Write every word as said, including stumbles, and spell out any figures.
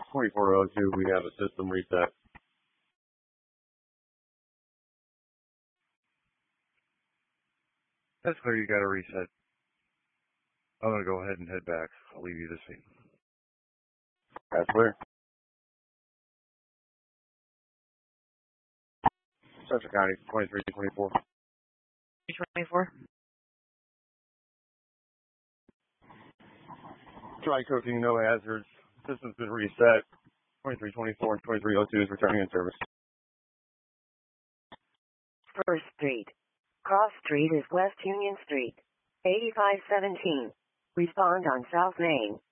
twenty-four oh two, we have a system reset. That's clear, you got a reset. I'm going to go ahead and head back. I'll leave you the scene. That's clear. Central County, twenty-three twenty-four. twenty-four. Dry cooking, no hazards. System's been reset. twenty-three twenty-four and twenty-three oh two is returning in service. First Street. Cross Street is West Union Street. eighty-five seventeen. Respond on South Main.